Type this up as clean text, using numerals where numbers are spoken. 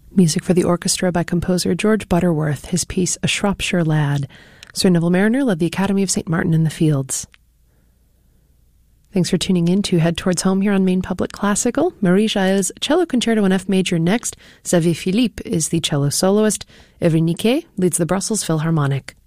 Music for the orchestra by composer George Butterworth, his piece A Shropshire Lad. Sir Neville Mariner led the Academy of St. Martin in the Fields. Thanks for tuning in to Head Towards Home here on Maine Public Classical. Marie Jael's Cello Concerto in F Major next. Xavier Philippe is the cello soloist. Evry Niquet leads the Brussels Philharmonic.